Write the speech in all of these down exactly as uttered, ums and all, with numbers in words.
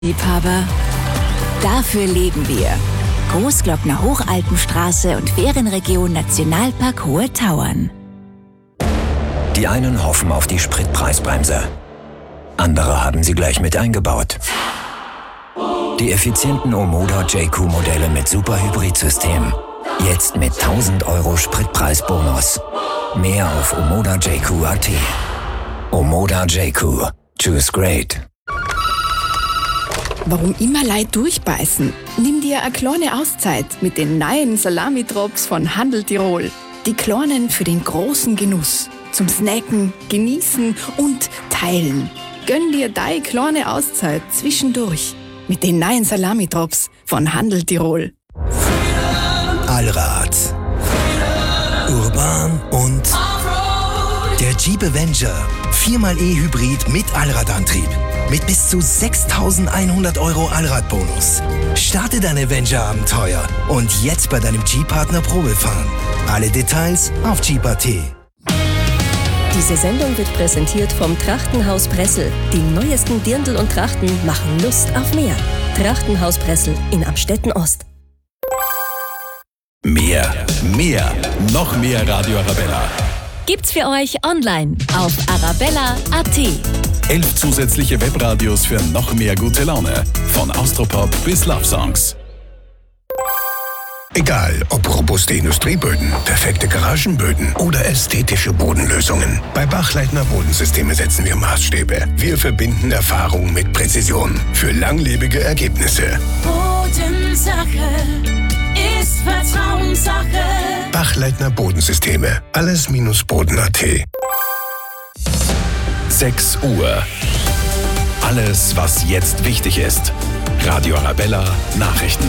Liebhaber. Dafür leben wir. Großglockner Hochalpenstraße und Ferienregion Nationalpark Hohe Tauern. Die einen hoffen auf die Spritpreisbremse. Andere haben sie gleich mit eingebaut. Die effizienten Omoda J Q-Modelle mit Superhybridsystem. Jetzt mit tausend Euro Spritpreisbonus. Mehr auf omoda j q punkt a t. Omoda J Q. Choose great. Warum immer Leute durchbeißen? Nimm dir eine kleine Auszeit mit den neuen Salami-Drops von Handel Tirol. Die kleinen für den großen Genuss. Zum Snacken, Genießen und Teilen. Gönn dir deine kleine Auszeit zwischendurch mit den neuen Salami-Drops von Handel Tirol. Allrad, urban und der Jeep Avenger. viermal E-Hybrid mit Allradantrieb. Mit bis zu sechstausendeinhundert Euro Allradbonus. Starte dein Avenger-Abenteuer und jetzt bei deinem Jeep-Partner Probefahren. Alle Details auf jeep punkt a t. Diese Sendung wird präsentiert vom Trachtenhaus Bressel. Die neuesten Dirndl und Trachten machen Lust auf mehr. Trachtenhaus Bressel in Amstetten Ost. Mehr, mehr, noch mehr Radio Arabella. Gibt's für euch online auf arabella punkt a t. Elf zusätzliche Webradios für noch mehr gute Laune. Von Austropop bis Love Songs. Egal, ob robuste Industrieböden, perfekte Garagenböden oder ästhetische Bodenlösungen. Bei Bachleitner Bodensysteme setzen wir Maßstäbe. Wir verbinden Erfahrung mit Präzision für langlebige Ergebnisse. Bodensache ist Vertrauenssache. Bachleitner Bodensysteme. Alles minus boden punkt a t. sechs Uhr. Alles, was jetzt wichtig ist. Radio Arabella Nachrichten.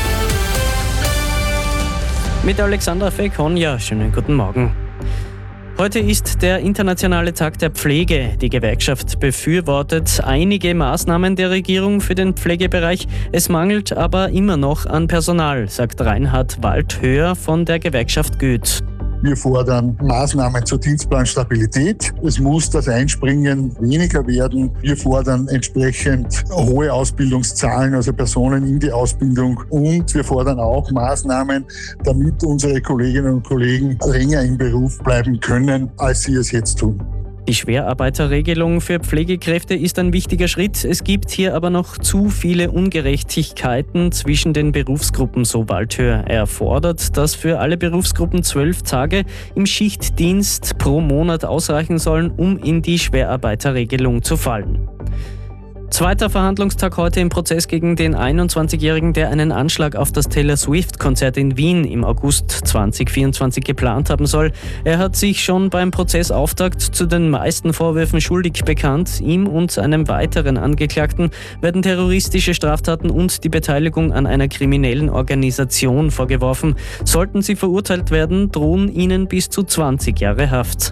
Mit Alexandra Fekonja, schönen guten Morgen. Heute ist der internationale Tag der Pflege. Die Gewerkschaft befürwortet einige Maßnahmen der Regierung für den Pflegebereich. Es mangelt aber immer noch an Personal, sagt Reinhard Waldhöher von der Gewerkschaft Goethe. Wir fordern Maßnahmen zur Dienstplanstabilität. Es muss das Einspringen weniger werden. Wir fordern entsprechend hohe Ausbildungszahlen, also Personen in die Ausbildung. Und wir fordern auch Maßnahmen, damit unsere Kolleginnen und Kollegen länger im Beruf bleiben können, als sie es jetzt tun. Die Schwerarbeiterregelung für Pflegekräfte ist ein wichtiger Schritt. Es gibt hier aber noch zu viele Ungerechtigkeiten zwischen den Berufsgruppen, so Waldhöher. Er fordert, dass für alle Berufsgruppen zwölf Tage im Schichtdienst pro Monat ausreichen sollen, um in die Schwerarbeiterregelung zu fallen. Zweiter Verhandlungstag heute im Prozess gegen den einundzwanzigjährigen, der einen Anschlag auf das Taylor Swift-Konzert in Wien im August zweitausendvierundzwanzig geplant haben soll. Er hat sich schon beim Prozessauftakt zu den meisten Vorwürfen schuldig bekannt. Ihm und einem weiteren Angeklagten werden terroristische Straftaten und die Beteiligung an einer kriminellen Organisation vorgeworfen. Sollten sie verurteilt werden, drohen ihnen bis zu zwanzig Jahre Haft.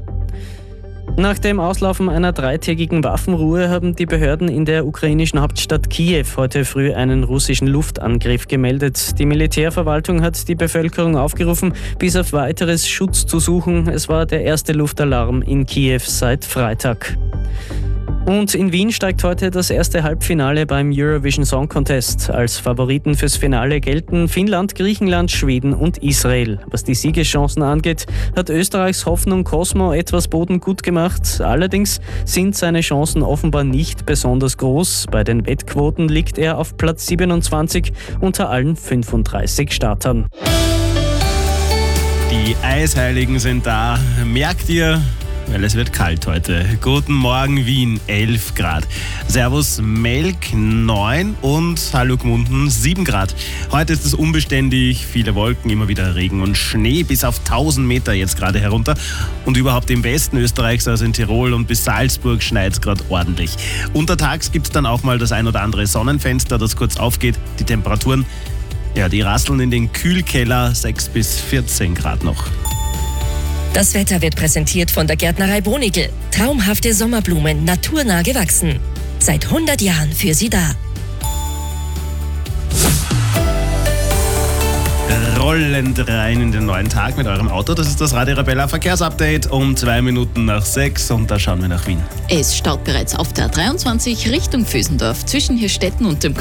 Nach dem Auslaufen einer dreitägigen Waffenruhe haben die Behörden in der ukrainischen Hauptstadt Kiew heute früh einen russischen Luftangriff gemeldet. Die Militärverwaltung hat die Bevölkerung aufgerufen, bis auf weiteres Schutz zu suchen. Es war der erste Luftalarm in Kiew seit Freitag. Und in Wien steigt heute das erste Halbfinale beim Eurovision Song Contest. Als Favoriten fürs Finale gelten Finnland, Griechenland, Schweden und Israel. Was die Siegeschancen angeht, hat Österreichs Hoffnung Cosmo etwas Boden gut gemacht. Allerdings sind seine Chancen offenbar nicht besonders groß. Bei den Wettquoten liegt er auf Platz siebenundzwanzig unter allen fünfunddreißig Startern. Die Eisheiligen sind da. Merkt ihr? Weil es wird kalt heute. Guten Morgen Wien, elf Grad. Servus Melk, neun und Hallo Gmunden, sieben Grad. Heute ist es unbeständig, viele Wolken, immer wieder Regen und Schnee bis auf tausend Meter jetzt gerade herunter. Und überhaupt im Westen Österreichs, also in Tirol und bis Salzburg, schneit es gerade ordentlich. Untertags gibt es dann auch mal das ein oder andere Sonnenfenster, das kurz aufgeht. Die Temperaturen, ja, die rasseln in den Kühlkeller, sechs bis vierzehn Grad noch. Das Wetter wird präsentiert von der Gärtnerei Bonigl. Traumhafte Sommerblumen, naturnah gewachsen. Seit hundert Jahren für Sie da. rollend rein in den neuen Tag mit eurem Auto. Das ist das Radio Arabella Verkehrsupdate um zwei Minuten nach sechs und da schauen wir nach Wien. Es staut bereits auf der dreiundzwanzig Richtung Vösendorf zwischen Hirstetten und dem